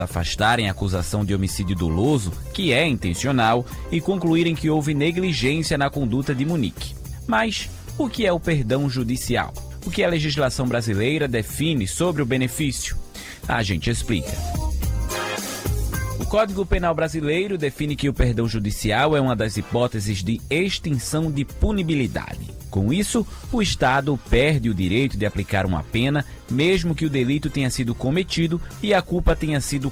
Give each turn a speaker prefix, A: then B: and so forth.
A: afastarem a acusação de homicídio doloso, que é intencional, e concluírem que houve negligência na conduta de Munique. Mas o que é o perdão judicial? O que a legislação brasileira define sobre o benefício? A gente explica. O Código Penal brasileiro define que o perdão judicial é uma das hipóteses de extinção de punibilidade. Com isso, o Estado perde o direito de aplicar uma pena, mesmo que o delito tenha sido cometido e a culpa tenha sido